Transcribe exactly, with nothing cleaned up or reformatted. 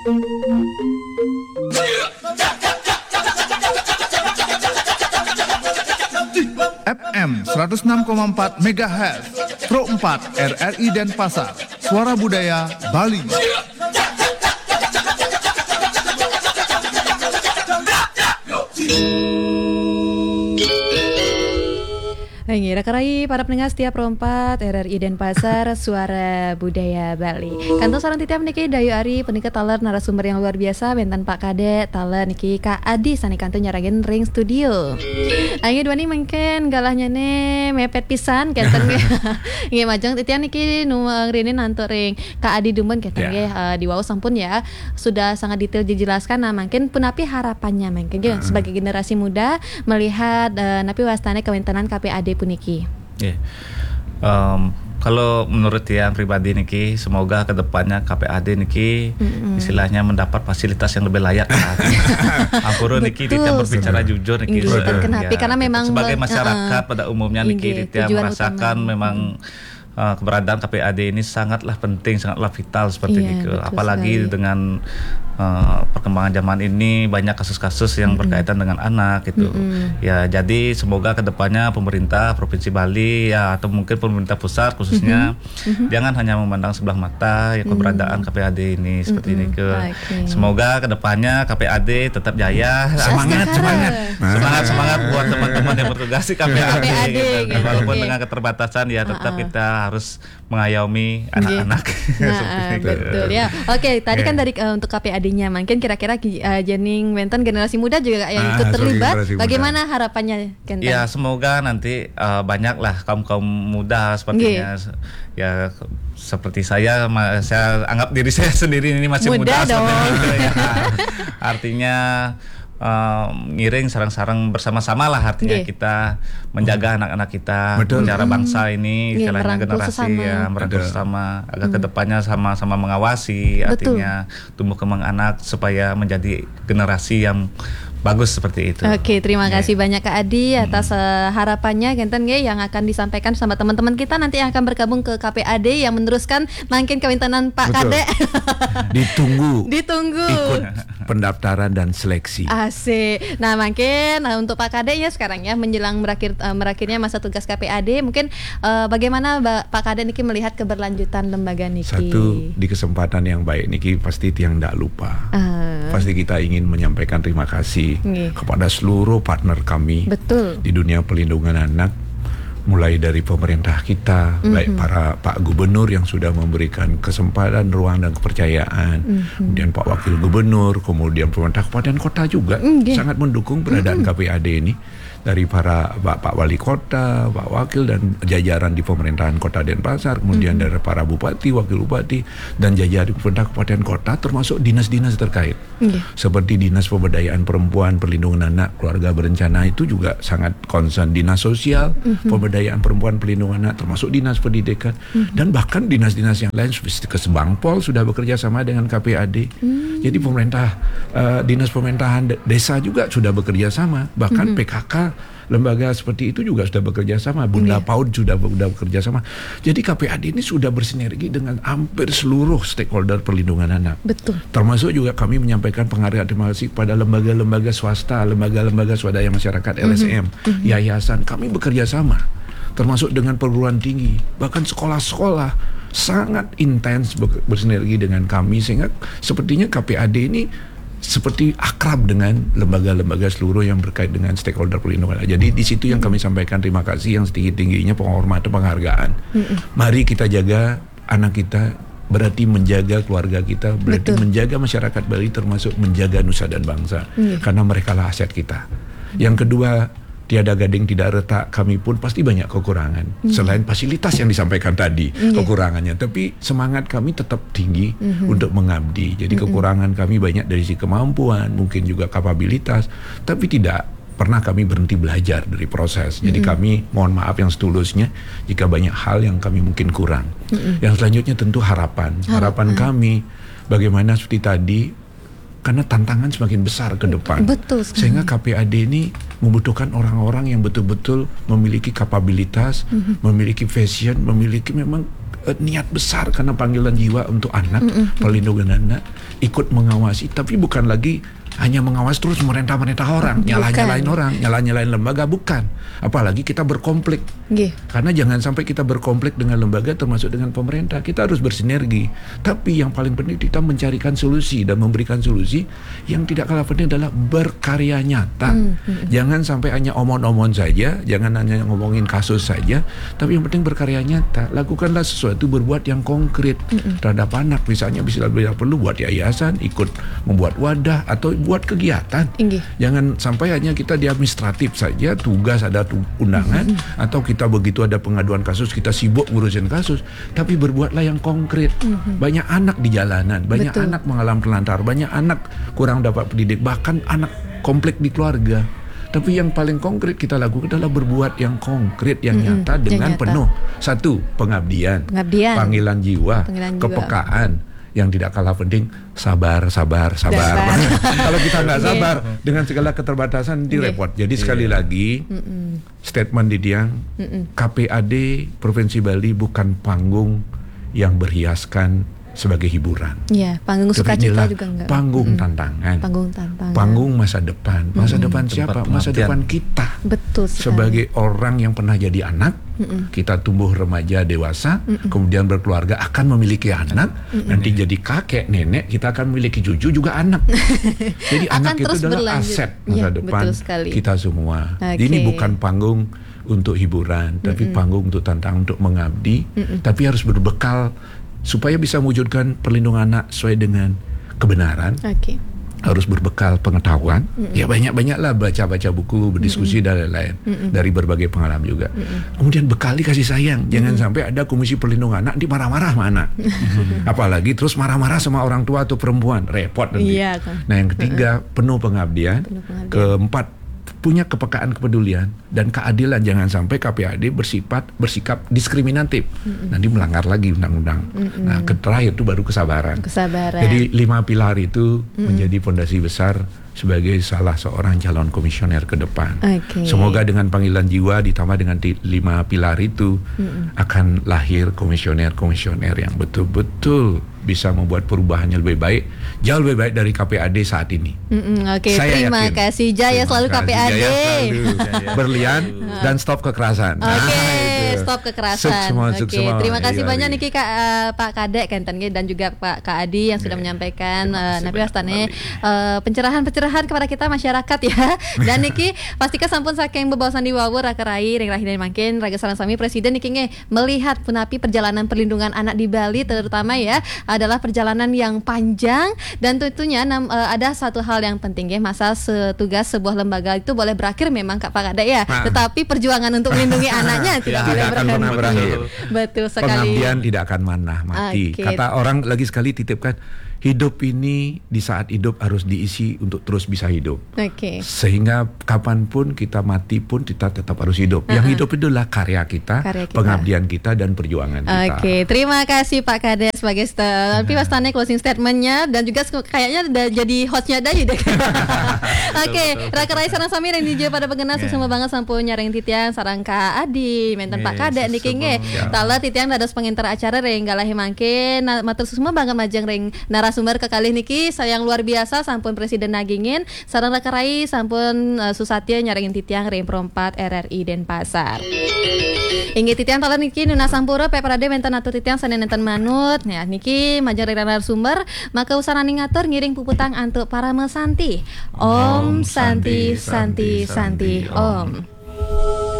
F M seratus enam koma empat megahertz, Pro empat R R I Denpasar, Suara Budaya Bali. Ngira karai para pendengar setia Pro empat R R I Denpasar, Suara Budaya Bali. Kantor sarang titiap niki Dayu Ari penika taler narasumber yang luar biasa bentan Pak Kade taler niki Kak Adi sani kantor nyaragen ring studio. Ayo dua nih mungkin galahnya nih mepet pisan kenten ge. Nggih majeng titian niki nu ngrenin nanto ring Kak Adi Dumben kenten ge uh, di wau sampun ya. Sudah sangat detail dijelaskan nah mungkin punapi harapannya mungkin uh-huh. sebagai generasi muda melihat uh, napi wastane kawentanan K P A D puniki. Yeah. Um, kalau menurut yang pribadi niki, semoga kedepannya K P A D niki mm-hmm. istilahnya mendapat fasilitas yang lebih layak. Ampuro niki Ditya berbicara jujur niki. Uh, ya, karena memang sebagai masyarakat uh, pada umumnya niki Ditya merasakan utama. memang Uh, keberadaan K P A D ini sangatlah penting, sangatlah vital seperti iya, itu. Apalagi sekali. dengan uh, perkembangan zaman ini banyak kasus-kasus yang mm-hmm. berkaitan dengan anak gitu. Mm-hmm. Ya, jadi semoga kedepannya pemerintah Provinsi Bali ya atau mungkin pemerintah pusat khususnya mm-hmm. jangan hanya memandang sebelah mata ya keberadaan mm-hmm. K P A D ini seperti mm-hmm. ini ke. Okay. Semoga kedepannya K P A D tetap jaya. Semangat, semangat, semangat, semangat buat teman-teman yang bertugas di K P A D. K P A D gitu. Gitu. Walaupun okay. dengan keterbatasan ya tetap uh-uh. kita harus mengayomi anak-anak. Nah, betul ya. Oke, okay, tadi yeah. kan dari uh, untuk K P A D-nya, mungkin kira-kira uh, Jening Wenten generasi muda juga yang ikut ah, terlibat. Bagaimana harapannya, Kenten? Ya, semoga nanti uh, banyaklah kaum-kaum muda sepertinya. Okay. Ya, seperti saya, saya anggap diri saya sendiri ini masih muda. Muda dong. Ya. Artinya Uh, ngiring sarang-sarang bersama-sama lah artinya yeah. kita menjaga oh. anak-anak kita, Betul. menjaga bangsa ini, istilahnya yeah, generasi sesama. ya merangkul sama agar mm. kedepannya sama-sama mengawasi, Betul. artinya tumbuh kembang anak supaya menjadi generasi yang bagus seperti itu. Oke, terima yeah. kasih banyak Kak Adi atas hmm. uh, harapannya Genten ya yang akan disampaikan sama teman-teman kita nanti yang akan bergabung ke K P A D yang meneruskan makin kawintanan Pak Kade. Ditunggu. Ditunggu. Ikut pendaftaran dan seleksi. Asik. Nah, makin uh, untuk Pak Kade ya sekarang ya menjelang berakhir uh, berakhirnya masa tugas K P A D mungkin uh, bagaimana ba- Pak Kade niki melihat keberlanjutan lembaga niki? Satu, di kesempatan yang baik niki pasti tiang ndak lupa. Uh. Pasti kita ingin menyampaikan terima kasih Nge. kepada seluruh partner kami Betul. di dunia pelindungan anak, mulai dari pemerintah kita, mm-hmm. baik para Pak Gubernur yang sudah memberikan kesempatan, ruang dan kepercayaan, mm-hmm. kemudian Pak Wakil Gubernur, kemudian pemerintah kabupaten kota juga mm-hmm. sangat mendukung beradaan mm-hmm. K P A D ini. Dari para Pak, Pak Wali Kota, Pak Wakil dan jajaran di pemerintahan Kota Denpasar, kemudian mm-hmm. dari para bupati, wakil bupati dan jajaran pemerintah kabupaten kota, termasuk dinas-dinas terkait, yeah. seperti Dinas Pemberdayaan Perempuan, Perlindungan Anak, Keluarga Berencana itu juga sangat concern, Dinas Sosial, mm-hmm. Pemberdayaan Perempuan, Perlindungan Anak, termasuk Dinas Pendidikan, mm-hmm. dan bahkan dinas-dinas yang lain seperti Kesbangpol sudah bekerja sama dengan K P A D. Mm-hmm. Jadi pemerintah, uh, Dinas Pemerintahan Desa juga sudah bekerja sama, bahkan mm-hmm. P K K lembaga seperti itu juga sudah bekerja sama, Bunda yeah. PAUD sudah, sudah bekerja sama. Jadi K P A D ini sudah bersinergi dengan hampir seluruh stakeholder perlindungan anak. Betul. Termasuk juga kami menyampaikan penghargaan terima kasih kepada lembaga-lembaga swasta, lembaga-lembaga swadaya masyarakat L S M, mm-hmm. yayasan. Kami bekerja sama, termasuk dengan perguruan tinggi, bahkan sekolah-sekolah sangat intens bersinergi dengan kami, sehingga sepertinya K P A D ini seperti akrab dengan lembaga-lembaga seluruh yang berkait dengan stakeholder perlindungan. Jadi di situ yang kami sampaikan terima kasih yang setinggi-tingginya, penghormatan, penghargaan. Mm-mm. Mari kita jaga anak kita, berarti menjaga keluarga kita, berarti Betul. menjaga masyarakat Bali, termasuk menjaga nusa dan bangsa. Mm. Karena mereka lah aset kita. Yang kedua, tiada gading tidak retak, kami pun pasti banyak kekurangan. Mm. Selain fasilitas yang disampaikan tadi, mm. kekurangannya, tapi semangat kami tetap tinggi mm-hmm. untuk mengabdi. Jadi mm-hmm. kekurangan kami banyak dari sisi kemampuan, mungkin juga kapabilitas, tapi tidak pernah kami berhenti belajar dari proses. Jadi mm-hmm. kami mohon maaf yang setulusnya jika banyak hal yang kami mungkin kurang. Mm-hmm. Yang selanjutnya tentu harapan. Harapan, harapan kami bagaimana seperti tadi, karena tantangan semakin besar ke depan. Betul. Sehingga K P A D ini membutuhkan orang-orang yang betul-betul memiliki kapabilitas, mm-hmm. memiliki passion, memiliki memang uh, niat besar karena panggilan jiwa untuk anak, mm-mm. perlindungan anak, ikut mengawasi, tapi bukan lagi hanya mengawasi terus merintah-merintah orang, nyalah-nyalain orang, nyalah-nyalain lembaga, bukan. Apalagi kita berkonflik. Gih. Karena jangan sampai kita berkonflik dengan lembaga termasuk dengan pemerintah. Kita harus bersinergi. Tapi yang paling penting kita mencarikan solusi dan memberikan solusi yang tidak kalah penting adalah berkarya nyata. Hmm, hmm. Jangan sampai hanya omong-omong saja, jangan hanya ngomongin kasus saja, tapi yang penting berkarya nyata. Lakukanlah sesuatu, berbuat yang konkret hmm. terhadap anak. Misalnya bisa bila perlu buat yayasan, ikut membuat wadah atau buat kegiatan. Inggih. Jangan sampai hanya kita di administratif saja, tugas ada tu- undangan mm-hmm. atau kita begitu ada pengaduan kasus kita sibuk ngurusin kasus, tapi berbuatlah yang konkret. Mm-hmm. Banyak anak di jalanan, banyak Betul. anak mengalami telantar, banyak anak kurang dapat pendidik, bahkan anak konflik di keluarga. Tapi yang paling konkret kita lakukan adalah berbuat yang konkret, yang mm-hmm. nyata dengan nyata. penuh satu pengabdian, pengabdian, panggilan jiwa, panggilan jiwa. kepekaan. Yang tidak kalah penting sabar, sabar, sabar. Kalau kita nggak sabar yeah. dengan segala keterbatasan nanti yeah. repot. Jadi yeah. sekali lagi Mm-mm. statement di Diang, Mm-mm. K P A D Provinsi Bali bukan panggung yang berhiaskan sebagai hiburan. Iya, panggung sukacita juga enggak. Panggung Mm-mm. tantangan. Panggung tantangan. Panggung masa depan. Masa Mm-mm. depan siapa? Masa depan kita. Betul sekali. Sebagai orang yang pernah jadi anak, Mm-mm. kita tumbuh remaja dewasa, Mm-mm. kemudian berkeluarga, akan memiliki anak, Mm-mm. nanti jadi kakek, nenek, kita akan memiliki cucu juga anak. Jadi anak itu adalah berlanjut. aset masa ya, depan kita semua. Okay. Ini bukan panggung untuk hiburan, tapi Mm-mm. panggung untuk tantangan, untuk mengabdi, Mm-mm. tapi harus berbekal supaya bisa mewujudkan perlindungan anak sesuai dengan kebenaran. Okay. Harus berbekal pengetahuan. Mm-mm. Ya banyak-banyaklah baca-baca buku, berdiskusi Mm-mm. dan lain-lain. Mm-mm. Dari berbagai pengalaman juga. Mm-mm. Kemudian bekali kasih sayang. Jangan Mm-mm. sampai ada komisi perlindungan anak nanti marah-marah sama anak. Apalagi terus marah-marah sama orang tua atau perempuan, repot nanti. Iya, kan. Nah, yang ketiga Mm-mm. penuh pengabdian. Penuh pengabdian. Keempat punya kepekaan, kepedulian dan keadilan. Jangan sampai K P A D bersifat bersikap diskriminatif. Mm-mm. Nanti melanggar lagi undang-undang. Mm-mm. Nah, terakhir itu baru kesabaran. Kesabaran. Jadi lima pilar itu Mm-mm. menjadi fondasi besar sebagai salah seorang calon komisioner ke depan. Okay. Semoga dengan panggilan jiwa ditambah dengan di, lima pilar itu Mm-mm. akan lahir komisioner-komisioner yang betul-betul bisa membuat perubahannya lebih baik, jauh lebih baik dari K P A D saat ini. Oke, okay, terima yakin. kasih. Jaya terima selalu K P A D. Jaya selalu. Berlian dan stop kekerasan. Oke, okay, nah, stop kekerasan. Oke, okay. terima kasih Ayo, banyak Niki Kak, uh, Pak Kadek Kenten dan juga Pak Kak Adi yang sudah yeah. menyampaikan uh, Nabi Wastane uh, pencerahan-pencerahan kepada kita masyarakat ya. Dan Niki pastikan sampun saking bebawasan di wawur rakerai ring rahidan makin raga sarang sami Presiden Niki nge melihat punapi perjalanan perlindungan anak di Bali terutama ya adalah perjalanan yang panjang dan tentunya nam, uh, ada satu hal yang penting ya, masa setugas sebuah lembaga itu boleh berakhir memang Kak Pak Kadek ya, nah. tetapi perjuangan untuk melindungi anaknya tidak, tidak akan pernah berakhir. Betul sekali. Pengabdian tidak akan manah mati. Okay. Kata orang lagi sekali titipkan, hidup ini di saat hidup harus diisi untuk terus bisa hidup. Okay. Sehingga kapanpun kita mati pun kita tetap harus hidup. Uh-uh. Yang hidup itu adalah karya kita, karya kita, pengabdian kita dan perjuangan kita. Oke, okay. terima kasih Pak Kadek sebagai st- tapi Wastane closing statementnya dan juga kayaknya udah jadi hostnya dah ya. Oke, Rakerai sareng sami yang dijeu pada pengenal yeah. susuma banget sampun nyareng titiang sareng Kak Adi, menten yeah, Pak Kadek niki nge. Tala titiang dados penginter acara reng galahe mangke matur susuma banget majeng reng narasumber kekalih niki sayang luar biasa sampun Presiden nagingin sareng Rakerai sampun uh, susatya nyarengin titiang reng perempat R R I Denpasar. Inggih titiang tala niki Nuna Sampura peprade menten atur titiang sanen enten manut. Ya niki majeng reng narasumber maka usahana ngatur ngiring puputang antuk para mesanti. Om Santi Santi Santi, Santi Om.